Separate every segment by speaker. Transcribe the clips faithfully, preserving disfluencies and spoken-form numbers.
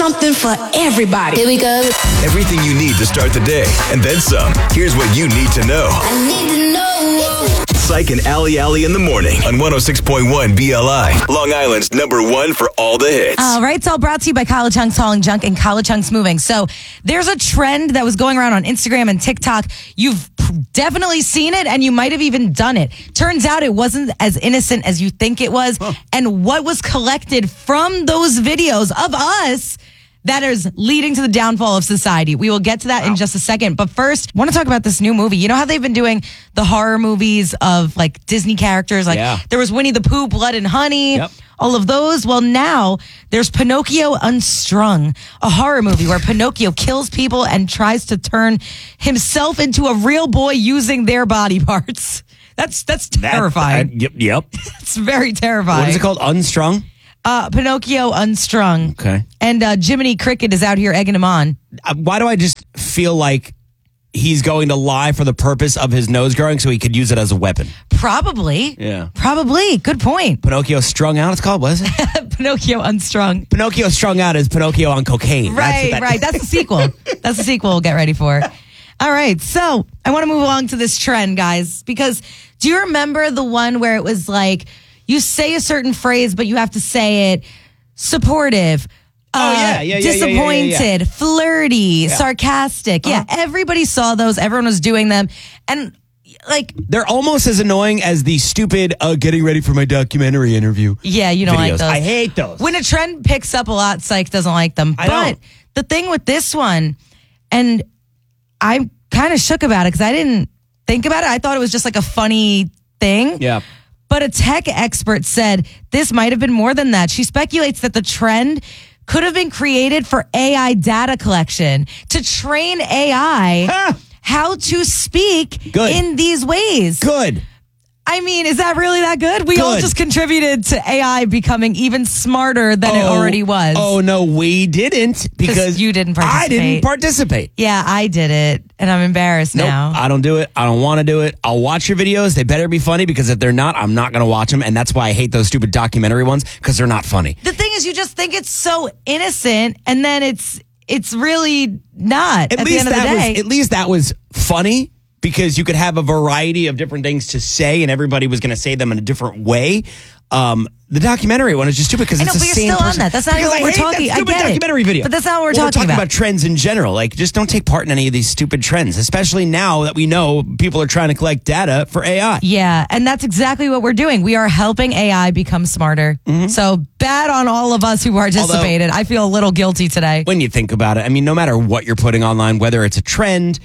Speaker 1: something for everybody.
Speaker 2: Here we go.
Speaker 3: Everything you need to start the day, and then some. Here's what you need to know.
Speaker 2: I need to know.
Speaker 3: Psych and Ali Ali in the morning on one oh six point one B L I. Long Island's number one for all the hits.
Speaker 4: All right, it's all brought to you by College Hunks Hauling Junk and College Hunks Moving. So there's a trend that was going around on Instagram and TikTok. You've definitely seen it, and you might have even done it. Turns out it wasn't as innocent as you think it was. Huh. And what was collected from those videos of us that is leading to the downfall of society. We will get to that wow. in just a second. But first, I want to talk about this new movie. You know how they've been doing the horror movies of like Disney characters? Like yeah. there was Winnie the Pooh, Blood and Honey, yep. all of those. Well, now there's Pinocchio Unstrung, a horror movie where Pinocchio kills people and tries to turn himself into a real boy using their body parts. That's that's terrifying.
Speaker 5: That, uh, yep.
Speaker 4: It's very terrifying.
Speaker 5: What is it called? Unstrung?
Speaker 4: Uh, Pinocchio Unstrung.
Speaker 5: Okay.
Speaker 4: And uh, Jiminy Cricket is out here egging him on.
Speaker 5: Uh, why do I just feel like he's going to lie for the purpose of his nose growing so he could use it as a weapon?
Speaker 4: Probably.
Speaker 5: Yeah.
Speaker 4: Probably. Good point.
Speaker 5: Pinocchio Strung Out, it's called. What is it?
Speaker 4: Pinocchio Unstrung.
Speaker 5: Pinocchio Strung Out is Pinocchio on cocaine.
Speaker 4: Right,
Speaker 5: That's that
Speaker 4: right. That's the sequel. That's the sequel we'll get ready for. All right. So I want to move along to this trend, guys, because do you remember the one where it was like, you say a certain phrase, but you have to say it supportive,
Speaker 5: oh,
Speaker 4: uh,
Speaker 5: yeah, yeah, yeah,
Speaker 4: disappointed,
Speaker 5: yeah, yeah, yeah.
Speaker 4: flirty,
Speaker 5: Yeah.
Speaker 4: sarcastic.
Speaker 5: Uh-huh.
Speaker 4: Yeah, everybody saw those. Everyone was doing them. And like,
Speaker 5: they're almost as annoying as the stupid uh, getting ready for my documentary interview.
Speaker 4: Yeah, you don't
Speaker 5: videos.
Speaker 4: like those.
Speaker 5: I hate those.
Speaker 4: When a trend picks up a lot, Psych doesn't like them.
Speaker 5: I
Speaker 4: but
Speaker 5: don't.
Speaker 4: the thing with this one, and I'm kind of shook about it because I didn't think about it. I thought it was just like a funny thing.
Speaker 5: Yeah.
Speaker 4: But a tech expert said this might have been more than that. She speculates that the trend could have been created for A I data collection to train A I
Speaker 5: Huh.
Speaker 4: how to speak
Speaker 5: Good.
Speaker 4: in these ways.
Speaker 5: Good.
Speaker 4: I mean, is that really that good? We all
Speaker 5: Good.
Speaker 4: just contributed to A I becoming even smarter than it
Speaker 5: Oh,
Speaker 4: already was.
Speaker 5: Oh, no, we didn't because
Speaker 4: you didn't
Speaker 5: I
Speaker 4: participate.
Speaker 5: didn't participate.
Speaker 4: Yeah, I did it, and I'm embarrassed
Speaker 5: Nope,
Speaker 4: now.
Speaker 5: I don't do it. I don't want to do it. I'll watch your videos. They better be funny because if they're not, I'm not going to watch them. And that's why I hate those stupid documentary ones because they're not funny.
Speaker 4: The thing is, you just think it's so innocent, and then it's it's really not at,
Speaker 5: At,
Speaker 4: the
Speaker 5: least
Speaker 4: end of the
Speaker 5: that
Speaker 4: day.
Speaker 5: was at least that was funny because you could have a variety of different things to say and everybody was going to say them in a different way. Um, the documentary one is just stupid because
Speaker 4: I
Speaker 5: it's
Speaker 4: know,
Speaker 5: the
Speaker 4: but
Speaker 5: same
Speaker 4: you're still
Speaker 5: person.
Speaker 4: on that. That's not
Speaker 5: Because
Speaker 4: even
Speaker 5: I
Speaker 4: what we're
Speaker 5: hate
Speaker 4: talking-
Speaker 5: that
Speaker 4: I
Speaker 5: stupid
Speaker 4: get it.
Speaker 5: documentary video.
Speaker 4: But that's not what we're
Speaker 5: Well,
Speaker 4: talking
Speaker 5: We're talking
Speaker 4: about.
Speaker 5: about trends in general. Like, just don't take part in any of these stupid trends, especially now that we know people are trying to collect data for A I.
Speaker 4: Yeah, and that's exactly what we're doing. We are helping A I become smarter.
Speaker 5: Mm-hmm.
Speaker 4: So bad on all of us who participated. I feel a little guilty today.
Speaker 5: When you think about it, I mean, no matter what you're putting online, whether it's a trend,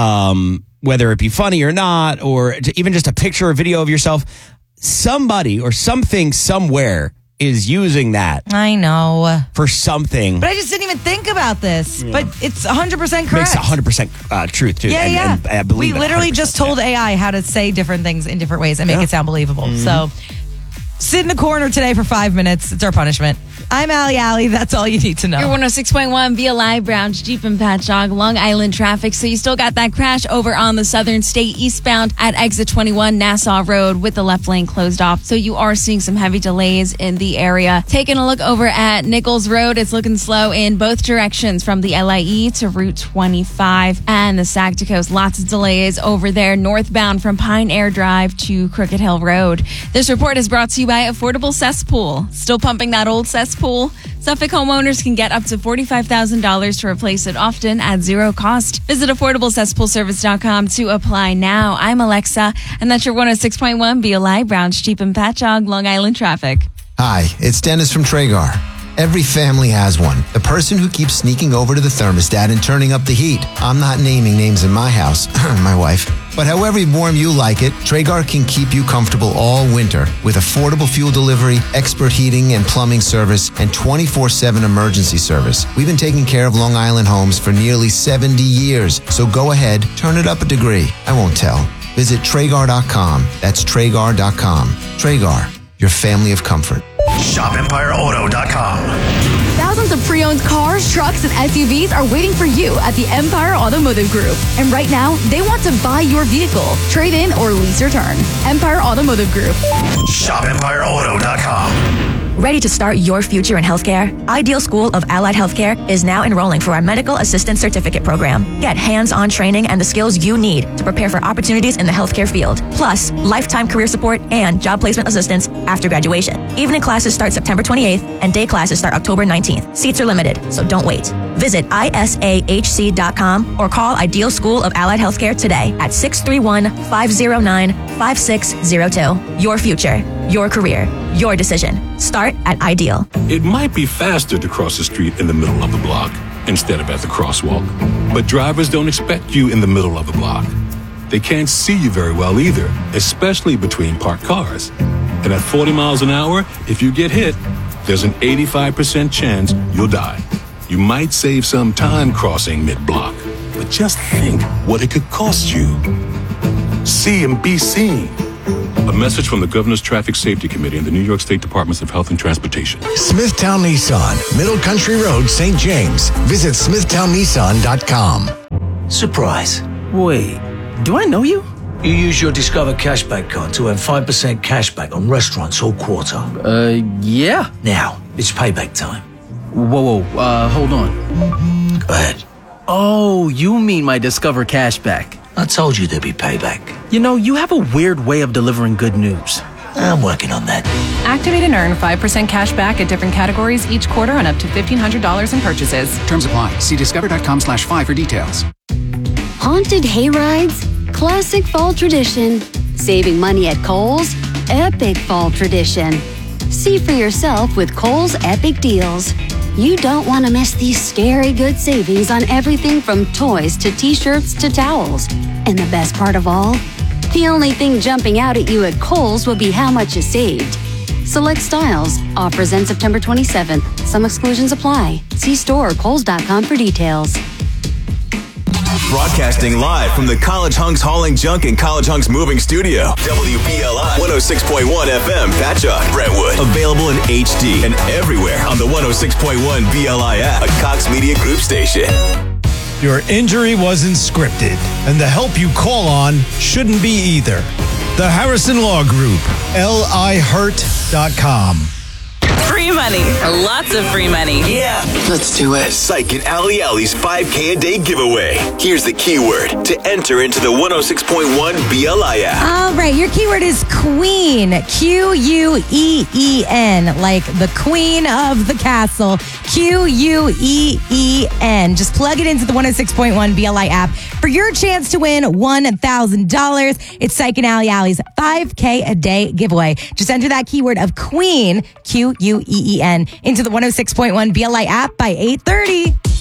Speaker 5: um, whether it be funny or not, or even just a picture or video of yourself, somebody or something somewhere is using that
Speaker 4: I know.
Speaker 5: for something.
Speaker 4: But I just didn't even think about this. But it's one hundred percent correct.
Speaker 5: Makes one hundred percent uh, truth, too.
Speaker 4: Yeah,
Speaker 5: and,
Speaker 4: yeah.
Speaker 5: And I believe
Speaker 4: we
Speaker 5: it
Speaker 4: literally
Speaker 5: one hundred percent,
Speaker 4: just told
Speaker 5: yeah.
Speaker 4: A I how to say different things in different ways and make
Speaker 5: Yeah.
Speaker 4: it sound believable.
Speaker 5: Mm-hmm.
Speaker 4: So sit in the corner today for five minutes. It's our punishment. I'm Ali Ali. That's all you need to know.
Speaker 6: You're one oh six point one B L I, Browns, Jeep and Patchogue, Long Island traffic. So you still got that crash over on the Southern State eastbound at exit twenty-one Nassau Road with the left lane closed off. So you are seeing some heavy delays in the area. Taking a look over at Nichols Road, it's looking slow in both directions from the L I E to Route twenty-five and the Sac to Coast. Lots of delays over there northbound from Pine Air Drive to Crooked Hill Road. This report is brought to you by Affordable Cesspool. Still pumping that old cesspool? Suffolk homeowners can get up to forty-five thousand dollars to replace it, often at zero cost. Visit affordable cesspool service dot com to apply now. I'm Alexa, and that's your one oh six point one B L I, Browns, Jeep and Patchogue, Long Island traffic.
Speaker 7: Hi, it's Dennis from Traeger. Every family has one. The person who keeps sneaking over to the thermostat and turning up the heat. I'm not naming names in my house, my wife. But however warm you like it, Traeger can keep you comfortable all winter with affordable fuel delivery, expert heating and plumbing service, and twenty-four seven emergency service. We've been taking care of Long Island homes for nearly seventy years. So go ahead, turn it up a degree. I won't tell. Visit Traeger dot com. That's Traeger dot com. Traeger, your family of comfort.
Speaker 3: shop empire auto dot com.
Speaker 8: Thousands of pre-owned cars, trucks, and S U Vs are waiting for you at the Empire Automotive Group. And right now, they want to buy your vehicle, trade in, or lease your turn. Empire Automotive Group.
Speaker 3: shop empire auto dot com.
Speaker 1: Ready to start your future in healthcare? Ideal School of Allied Healthcare is now enrolling for our Medical Assistant Certificate program. Get hands-on training and the skills you need to prepare for opportunities in the healthcare field, plus lifetime career support and job placement assistance after graduation. Evening classes start September twenty-eighth and day classes start October nineteenth. Seats are limited, so don't wait. Visit I S A H C dot com or call Ideal School of Allied Healthcare today at six three one, five zero nine, five six zero two. Your future, your career, your decision. Start at Ideal.
Speaker 9: It might be faster to cross the street in the middle of the block instead of at the crosswalk, but drivers don't expect you in the middle of the block. They can't see you very well either, especially between parked cars. And at forty miles an hour, if you get hit, there's an eighty-five percent chance you'll die. You might save some time crossing mid-block, but just think what it could cost you. See and be seen. A message from the Governor's Traffic Safety Committee and the New York State Departments of Health and Transportation.
Speaker 10: Smithtown Nissan, Middle Country Road, Saint James. Visit smithtown nissan dot com.
Speaker 11: Surprise. Wait, do I know you? You use your Discover Cashback card to earn five percent cashback on restaurants all quarter.
Speaker 12: Uh, yeah.
Speaker 11: Now, it's payback time.
Speaker 12: Whoa, whoa, uh, hold on.
Speaker 11: Go ahead.
Speaker 12: Oh, you mean my Discover Cashback.
Speaker 11: I told you there'd be payback.
Speaker 12: You know, you have a weird way of delivering good news.
Speaker 11: I'm working on that.
Speaker 13: Activate and earn five percent cash back at different categories each quarter on up to fifteen hundred dollars in purchases.
Speaker 14: Terms apply. See discover.com slash five for details.
Speaker 15: Haunted hayrides? Classic fall tradition. Saving money at Kohl's? Epic fall tradition. See for yourself with Kohl's Epic Deals. You don't want to miss these scary good savings on everything from toys to t-shirts to towels. And the best part of all? The only thing jumping out at you at Kohl's will be how much you saved. Select styles. Offers end September twenty-seventh. Some exclusions apply. See store or kohls dot com for details.
Speaker 3: Broadcasting live from the College Hunks Hauling Junk and College Hunks Moving Studio. W B L I one oh six point one F M, Patchogue, Brentwood. Available in H D and everywhere on the one oh six point one B L I app, a Cox Media Group station.
Speaker 16: Your injury wasn't scripted, and the help you call on shouldn't be either. The Harrison Law Group, L I hurt dot com.
Speaker 17: Free money. Lots of free money.
Speaker 3: Yeah. Let's do it. Psych and Ali Ali's five K a day giveaway. Here's the keyword to enter into the one oh six point one B L I app.
Speaker 4: All right. Your keyword is Queen. Q U E E N. Like the queen of the castle. Q U E E N. Just plug it into the one oh six point one B L I app for your chance to win one thousand dollars. It's Psych and Ali Ali's five K a day giveaway. Just enter that keyword of Queen, Q U E E N, into the one oh six point one B L I app by eight thirty.